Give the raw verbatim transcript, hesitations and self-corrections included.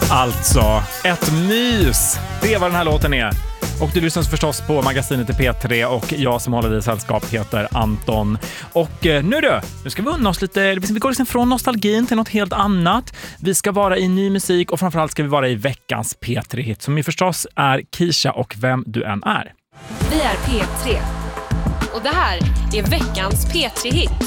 Alltså, ett mys. Det är vad den här låten är. Och du lyssnar förstås på magasinet i P tre och jag som håller i sällskap heter Anton. Och nu då, nu ska vi unna oss lite, vi går liksom från nostalgin till något helt annat. Vi ska vara i ny musik och framförallt ska vi vara i veckans P tre-hit som ju förstås är Kisha och Vem du än är. Vi är P tre och det här är veckans P tre-hit.